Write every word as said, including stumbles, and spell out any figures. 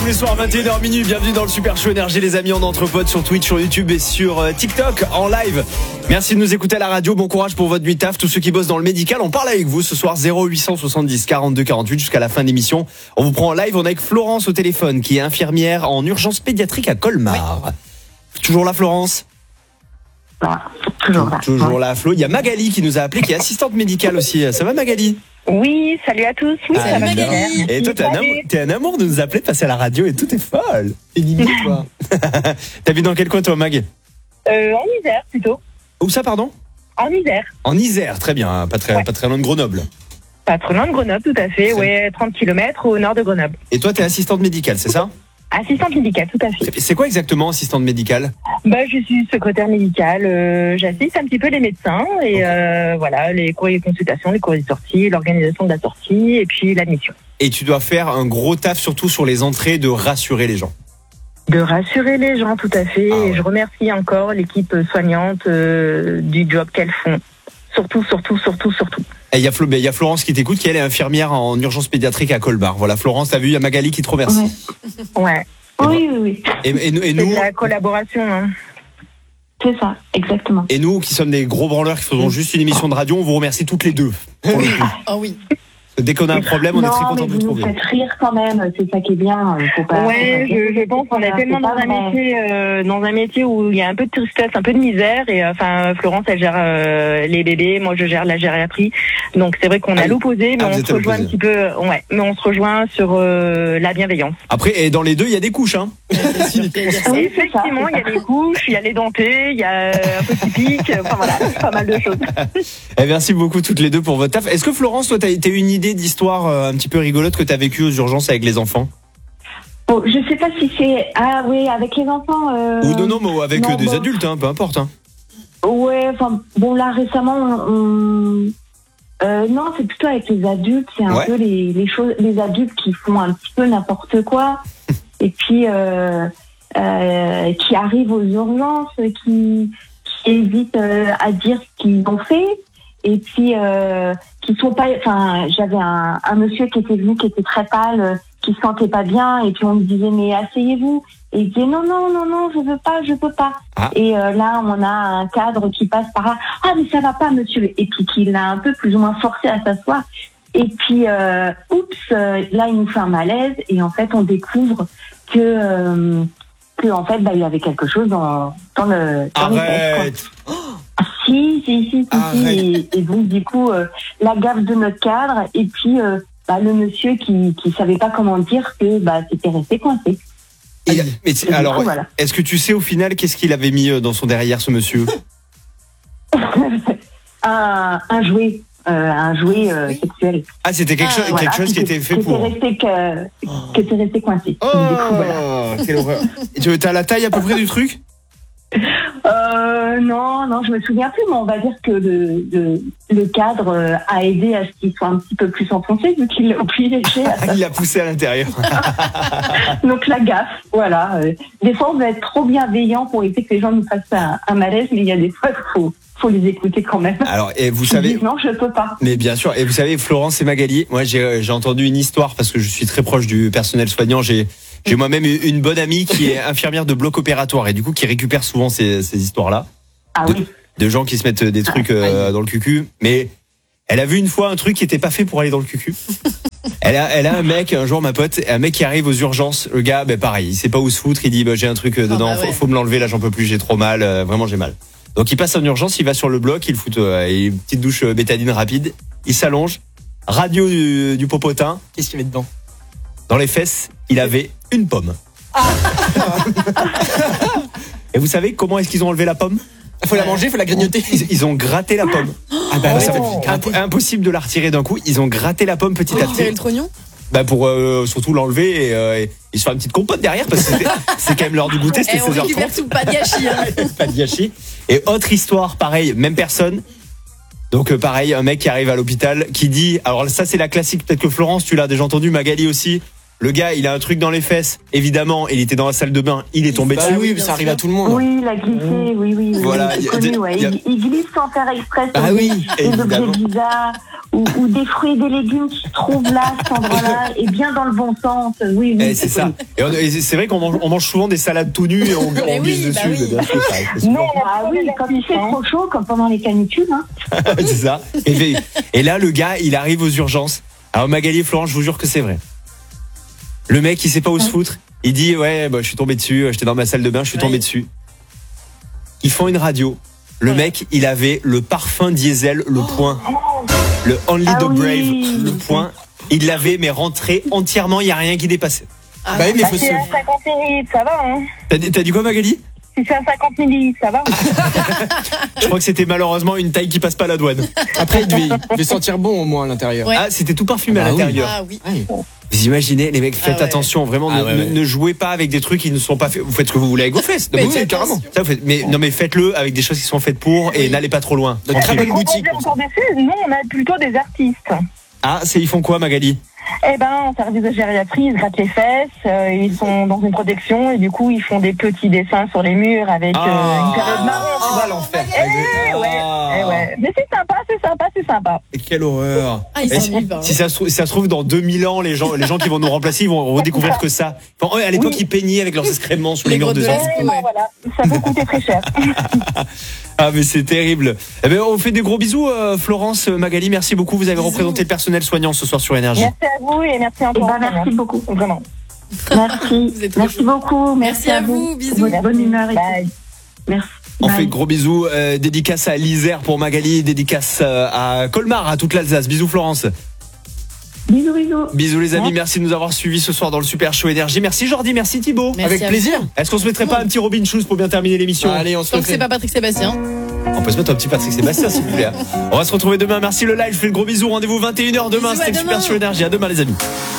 les soirs, vingt et une heures minuit. Bienvenue dans le Super Show Énergie, les amis, en entre potes sur Twitch, sur YouTube et sur euh, TikTok en live. Merci de nous écouter à la radio. Bon courage pour votre nuit taf. Tous ceux qui bossent dans le médical, on parle avec vous ce soir. Zéro huit cent soixante-dix quarante-deux quarante-huit jusqu'à la fin de l'émission. On vous prend en live. On est avec Florence au téléphone, qui est infirmière en urgence pédiatrique à Colmar. Oui. Toujours là, Florence? Ah, toujours là. Toujours là, Flo. Il y a Magali qui nous a appelé, qui est assistante médicale aussi. Ça va, Magali? Oui, salut à tous. Oui, ah, ça va bien. Et toi, t'es un, amour, t'es un amour de nous appeler, de passer à la radio et tout est folle. Et limite, toi. T'habites dans quel coin, toi, Mag? euh, En Isère, plutôt. Où ça, pardon? En Isère. En Isère, très bien. Pas très, ouais. pas très loin de Grenoble. Pas très loin de Grenoble, tout à fait. Ouais, trente kilomètres au nord de Grenoble. Et toi, t'es assistante médicale, c'est ça? Assistante médicale, tout à fait. C'est quoi exactement assistante médicale? Bah, je suis secrétaire médicale. Euh, j'assiste un petit peu les médecins et okay. euh, voilà, les courriers de consultation, les courriers de sortie, l'organisation de la sortie et puis l'admission. Et tu dois faire un gros taf, surtout sur les entrées, de rassurer les gens. De rassurer les gens, tout à fait. Ah, ouais. Et je remercie encore l'équipe soignante euh, du job qu'elles font. Surtout, surtout, surtout, surtout. Il y, a Flo, il y a Florence qui t'écoute, qui elle est infirmière en urgence pédiatrique à Colmar. Voilà, Florence, t'as vu, il y a Magali qui te remercie. Ouais. ouais. Oui, oui, oui. Et, et, et nous, c'est la collaboration. Hein. C'est ça, exactement. Et nous, qui sommes des gros branleurs qui faisons juste une émission de radio, on vous remercie toutes les deux. Ah oui. Dès qu'on a un problème, on non, est très content de vous trouver. Vous faites rire quand même, c'est ça qui est bien. Faut pas, ouais, faut pas je, je pense qu'on est tellement dans un métier, euh, dans un métier où il y a un peu de tristesse, un peu de misère. Et enfin, Florence, elle gère euh, les bébés, moi je gère la gériatrie. Donc c'est vrai qu'on ah, a l'opposé, mais ah, on se rejoint un petit peu. Ouais, mais on se rejoint sur euh, la bienveillance. Après, et dans les deux, il y a des couches, hein. Oui, effectivement, il y a des couches, il y a les dentés, il y a un peu typique. Enfin voilà, pas mal de choses. Et merci beaucoup toutes les deux pour votre taf. Est-ce que Florence, toi, t'as été une idée d'histoire euh, un petit peu rigolote que tu as vécue aux urgences avec les enfants? Oh, je sais pas si c'est... Ah oui, avec les enfants... Euh... Ou non, non, mais avec non, euh, des bon. adultes, hein, peu importe. Hein. Ouais, enfin, bon, là, récemment, on... Euh, non, c'est plutôt avec les adultes. C'est un ouais. peu les, les choses... Les adultes qui font un petit peu n'importe quoi. Et puis, euh, euh, qui arrivent aux urgences, qui, qui hésitent euh, à dire ce qu'ils ont fait. Et puis euh, qui sont pas, enfin j'avais un, un monsieur qui était venu, qui était très pâle, euh, qui se sentait pas bien, et puis on me disait mais asseyez-vous, et il disait non non non non je veux pas, je peux pas. Ah. Et euh, là on a un cadre qui passe par là, ah mais ça va pas monsieur, et puis qui l'a un peu plus ou moins forcé à s'asseoir, et puis euh, oups euh, là il nous fait un malaise, et en fait on découvre que euh, que en fait bah il y avait quelque chose dans dans le dans Arrête. les fesses, quoi. Si, si, si, si, si. Et, et donc, du coup, euh, la gaffe de notre cadre, et puis euh, bah, le monsieur qui qui savait pas comment dire que bah, c'était resté coincé. Et, mais et alors, coup, voilà. Est-ce que tu sais au final qu'est-ce qu'il avait mis dans son derrière, ce monsieur? un, un jouet. Euh, un jouet euh, oui. sexuel. Ah, c'était quelque, ah, chose, voilà, quelque chose qui était fait qui pour. Était resté que, oh. Qui était resté coincé. Oh, du coup, voilà. Quelle horreur. Et tu as la taille à peu près du truc? Euh, non, non, je me souviens plus, mais on va dire que le, le, le cadre euh, a aidé à ce qu'il soit un petit peu plus enfoncé, vu qu'il l'a oublié. Il l'a poussé à l'intérieur. Donc la gaffe, voilà. Euh, des fois, on va être trop bienveillant pour éviter que les gens nous fassent un, un malaise, mais il y a des fois qu'il faut, faut les écouter quand même. Alors, et vous savez. Disent, non, je peux pas. Mais bien sûr. Et vous savez, Florence et Magali, moi, j'ai, j'ai entendu une histoire parce que je suis très proche du personnel soignant. J'ai, J'ai moi-même une bonne amie qui est infirmière de bloc opératoire et du coup qui récupère souvent ces, ces histoires-là. Ah de, oui. de gens qui se mettent des trucs euh, dans le cucu. Mais elle a vu une fois un truc qui était pas fait pour aller dans le cucu. Elle a, elle a un mec, un jour ma pote, un mec qui arrive aux urgences. Le gars, ben pareil, il sait pas où se foutre. Il dit, bah, j'ai un truc dedans, ah bah ouais. faut, faut me l'enlever. Là, j'en peux plus, j'ai trop mal. Euh, vraiment, j'ai mal. Donc il passe en urgence, il va sur le bloc, il fout euh, une petite douche euh, bétadine rapide. Il s'allonge, radio du, du popotin. Qu'est-ce qu'il met dedans? Dans les fesses, il avait une pomme. Ah. Et vous savez comment est-ce qu'ils ont enlevé la pomme? Il faut la manger, il faut la grignoter. Ils, ils ont gratté la pomme. Ah bah, oh, ça fait impossible de la retirer d'un coup. Ils ont gratté la pomme petit à petit. Retirer le trognon? Bah pour euh, surtout l'enlever et, euh, et, et se faire une petite compote derrière parce que c'est quand même l'heure du goûter, c'était seize heures trente. On récupère tout, pas de gâchis. Hein. Pas de gâchis. Et autre histoire, pareil, même personne. Donc euh, pareil, un mec qui arrive à l'hôpital qui dit, alors ça c'est la classique, peut-être que Florence tu l'as déjà entendu, Magali aussi. Le gars, il a un truc dans les fesses. Évidemment, il était dans la salle de bain, il est tombé bah dessus. Oui, ça arrive à tout le monde. Oui, il a glissé, oui, oui. oui voilà, il, connu, ouais. a... il, il glisse sans faire exprès. Ah oui, des objets bizarres ou ou, ou des fruits et des légumes qui se trouvent là, à cet endroit-là, et bien dans le bon sens. Oui, oui. Eh, c'est ça. Et, on- et c'est vrai qu'on mange, on mange souvent des salades tout nues et on, Mais on oui, glisse bah dessus. oui. Bien sûr, ça arrive souvent. Non, ah oui, quand il fait trop chaud, comme pendant les canicules. Hein. c'est ça. Et, et là, le gars, il arrive aux urgences. Alors Magali et Florent, je vous jure que c'est vrai. Le mec, il sait pas où se foutre. Il dit ouais, bah, je suis tombé dessus. J'étais dans ma salle de bain, je suis Ouais. tombé dessus. Ils font une radio. Le Voilà. mec, il avait le parfum diesel, le point, le Only Ah the oui. Brave, le point. Il l'avait mais rentré entièrement. Il y a rien qui dépassait. Ah, Bah oui, mais Bah, faut c'est se- un cinquante millilitres, ça va, hein. T'as dit, t'as dit quoi, Magali? Si c'est un cinquante millilitres, ça va. Je crois que c'était malheureusement une taille qui passe pas à la douane. Après, il devait, il devait sentir bon au moins à l'intérieur. Ouais. Ah, c'était tout parfumé Ah à bah oui. l'intérieur. Ah oui. Ouais. Vous imaginez, les mecs, faites Ah ouais. attention, vraiment, Ah ne, ouais, ne- ouais. ne jouez pas avec des trucs qui ne sont pas faits. Vous faites ce que vous voulez avec vos fesses. Mais Oui, faites carrément. attention. Ça, vous faites- mais non, mais faites-le avec des choses qui sont faites pour et Oui. n'allez pas trop loin. De très Tranquille. belles Quand on boutiques. dit encore dessus, nous, on a plutôt des artistes. Ah, c'est ils font quoi, Magali? Eh ben, en service de gériatrie, ils se grattent les fesses, euh, ils sont dans une protection et du coup, ils font des petits dessins sur les murs avec euh, Ah. une période marron. tu vois. l'enfer. Eh ouais, eh ouais. Mais c'est sympa, c'est sympa, c'est sympa. Et quelle horreur. Ah, ils Et s'ennuient si, pas. si ça se trouve, si ça se trouve, dans deux mille ans, les gens, les gens qui vont nous remplacer, ils vont redécouvrir que ça. Enfin, ouais, à l'époque, Oui. ils peignaient avec leurs excréments sous les, Les murs de grottes de zone. la- Eh ben, voilà, ça peut coûter très cher. Ah, mais c'est terrible. Eh ben, on fait des gros bisous, euh, Florence, Magali, merci beaucoup. Vous avez Bisous. représenté le personnel soignant ce soir sur Énergie. Merci à vous et merci Eh encore. ben, merci beaucoup. Vraiment. Merci. Vous êtes trop Merci chou. beaucoup. Merci à vous, bisous. Votre bonne humeur et Bye. tout. Merci. On Bye. fait de gros bisous. Euh, dédicace à l'Isère pour Magali, dédicace euh, à Colmar, à toute l'Alsace. Bisous, Florence. Bisous, bisous. Bisous, les amis. Merci de nous avoir suivis ce soir dans le Super Show Énergie. Merci, Jordi. Merci, Thibaut. Merci Avec à plaisir. Est-ce qu'on se mettrait pas un petit Robin Schulz pour bien terminer l'émission? Allez, on se Tant le que c'est fait. pas Patrick Sébastien. On peut se mettre un petit Patrick Sébastien, s'il vous plaît. On va se retrouver demain. Merci le live. Je fais le gros bisou. Rendez-vous vingt et une heures demain. Bisous, à C'était le Super demain. Show Énergie. À demain, les amis.